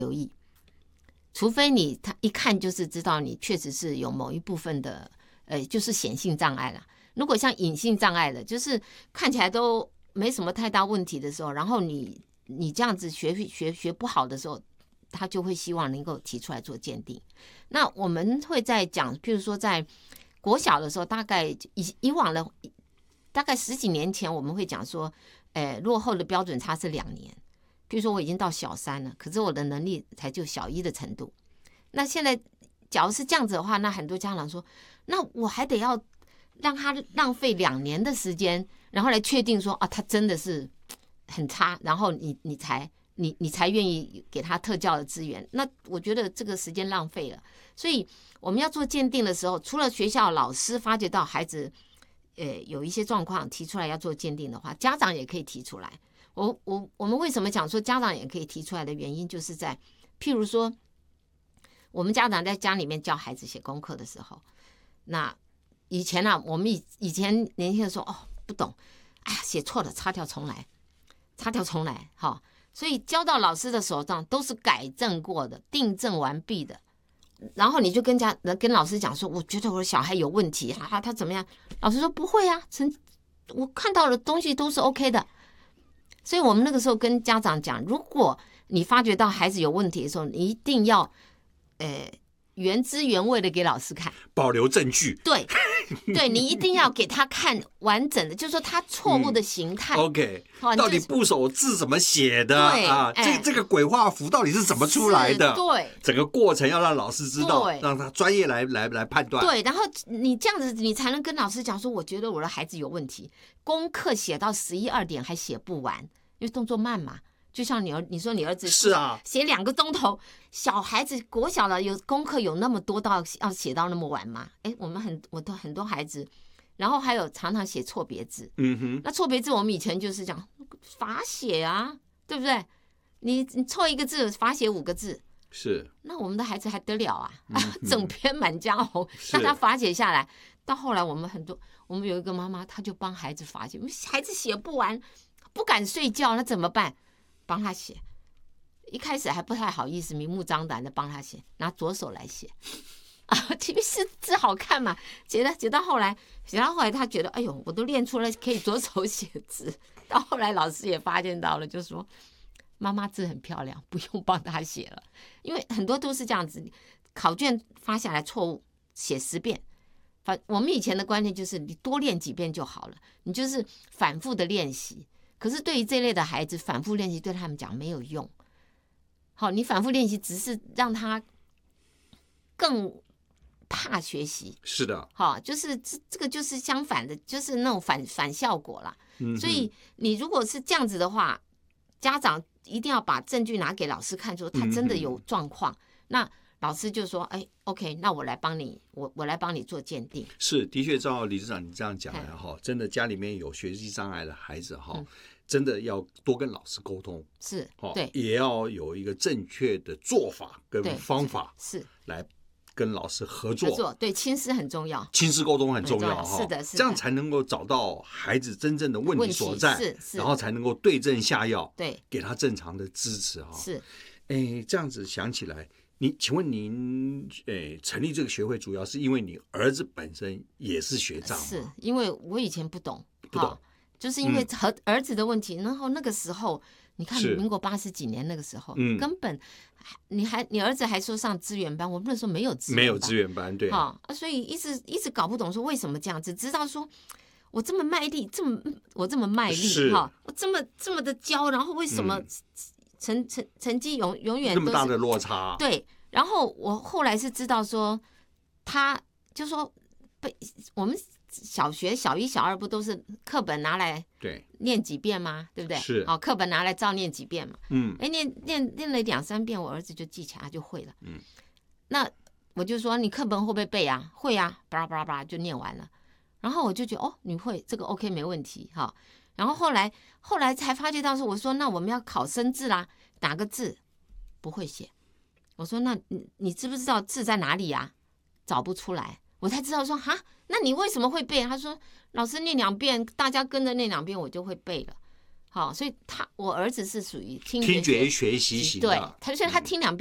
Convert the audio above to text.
留意，除非他一看就是知道你确实是有某一部分的就是显性障碍了。如果像隐性障碍的，就是看起来都没什么太大问题的时候，然后你这样子学不好的时候，他就会希望能够提出来做鉴定。那我们会在讲，譬如说在国小的时候，大概以往的大概10几年前，我们会讲说，落后的标准差是2年。譬如说我已经到小3了，可是我的能力才就小1的程度。那现在假如是这样子的话，那很多家长说，那我还得要让他浪费2年的时间，然后来确定说啊，他真的是很差，然后你才愿意给他特教的资源。那我觉得这个时间浪费了。所以我们要做鉴定的时候，除了学校老师发觉到孩子有一些状况提出来要做鉴定的话，家长也可以提出来。我们为什么讲说家长也可以提出来的原因，就是在譬如说我们家长在家里面教孩子写功课的时候，那以前啊，我们以前年轻人说不懂，哎呀写错了擦掉重来，好，所以交到老师的手上都是改正过的，订正完毕的。然后你就跟老师讲说，我觉得我的小孩有问题他怎么样？老师说不会啊，我看到的东西都是 OK 的。所以我们那个时候跟家长讲，如果你发觉到孩子有问题的时候，你一定要原汁原味的给老师看， 保留证据。 对，你一定要给他看完整的，就是说他错误的形态。 OK， 到底部首字怎么写的啊？这个鬼画符到底是怎么出来的？ 对， 整个过程要让老师知道，让他专业来判断。 对，然后你这样子，你才能跟老师讲说，我觉得我的孩子有问题，功课写到11、2点还写不完，因为动作慢嘛。就像你说你儿子是啊， 写2个钟头，小孩子国小的有功课有那么多到要写到那么晚吗？我们很多孩子，然后还有常常写错别字。那错别字我们以前就是讲罚写啊，对不对？你错一个字罚写5个字， 是。 那我们的孩子还得了啊？整篇《满江红》让他罚写下来。到后来我们有一个妈妈，她就帮孩子罚写，孩子写不完，不敢睡觉，那怎么办？帮他写，一开始还不太好意思，明目张胆的帮他写，拿左手来写其实字好看嘛，写到后来，他觉得，哎呦，我都练出了可以左手写字。到后来老师也发现到了，就说妈妈字很漂亮，不用帮他写了，因为很多都是这样子，考卷发下来错误，写10遍。我们以前的观念就是你多练几遍就好了，你就是反复的练习。可是对于这类的孩子，反复练习对他们讲没有用。好，你反复练习只是让他更怕学习。 是的， 好，就是这个就是相反的，就是那种反效果啦。所以你如果是这样子的话，家长一定要把证据拿给老师看，说他真的有状况。那老师就说：“OK， 那我来帮你，我来帮你做鉴定。” 是，的确照理事长你这样讲来哈，真的家里面有学习障碍的孩子哈，真的要多跟老师沟通， 是，对， 也要有一个正确的做法跟方法， 是来跟老师合作。 对，亲师很重要， 亲师沟通很重要哈， 是的， 这样才能够找到孩子真正的问题所在，然后才能够对症下药， 对， 给他正常的支持哈。 是， 这样子想起来。请问您成立这个学会主要是因为你儿子本身也是学障吗？ 是因为我以前不懂，就是因为和儿子的问题。然后那个时候，你看民国80几年那个时候，根本你儿子还说上资源班，我们那时候没有资源班，对， 所以一直搞不懂说为什么这样子，直到说我这么卖力，我这么卖力我这么的教，然后为什么成绩永远都是那么大的落差？ 对，然后我后来是知道说，他就说我们小学小1、小2不都是课本拿来念几遍吗？对不对？ 是， 课本拿来照念几遍嘛。念了2、3遍，我儿子就记起来，他就会了。那我就说你课本会不会背啊？会啊，巴拉巴拉巴拉就念完了。然后我就觉得你会这个 OK 没问题哈。然后后来才发觉到说，我说那我们要考生字啦，哪个字不会写？我说那你知不知道字在哪里啊？找不出来，我才知道说那你为什么会背？他说老师念2遍，大家跟着念2遍，我就会背了。 好，所以我儿子是属于听听觉学习型的， 对，所以他听2遍。